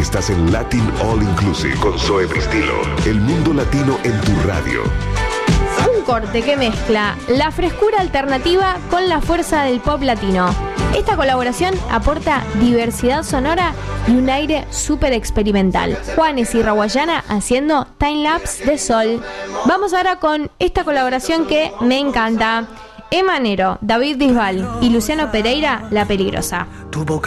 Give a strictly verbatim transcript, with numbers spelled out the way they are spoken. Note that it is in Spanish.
Estás en Latin All Inclusive con Zoe Bristilo. El mundo latino en tu radio. Un corte que mezcla la frescura alternativa con la fuerza del pop latino. Esta colaboración aporta diversidad sonora y un aire súper experimental. Juanes y Raguayana haciendo timelapse de sol. Vamos ahora con esta colaboración que me encanta. Emanero, David Bisbal y Luciano Pereira, La Peligrosa. Tu boca